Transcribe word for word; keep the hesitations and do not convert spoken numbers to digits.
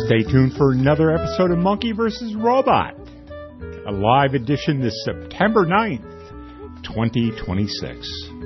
Stay tuned for another episode of Monkey versus. Robot, a live edition this September ninth, twenty twenty-six.